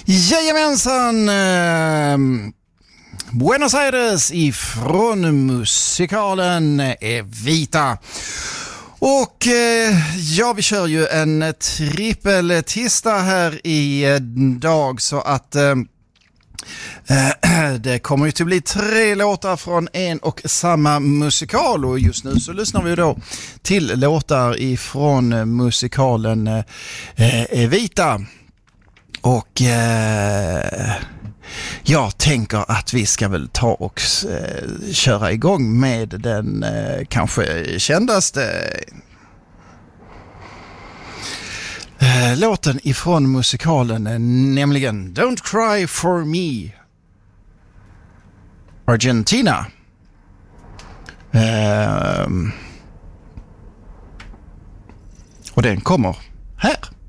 Jajamensan! Buenos Aires ifrån musikalen Evita. Och ja, vi kör ju en trippeltista här i dag, så att det kommer ju till bli 3 låtar från en och samma musikal, och just nu så lyssnar vi då till låtar ifrån musikalen Evita. Och jag tänker att vi ska väl ta och köra igång med den kanske kändaste låten ifrån musikalen, nämligen Don't Cry For Me, Argentina. Och den kommer här.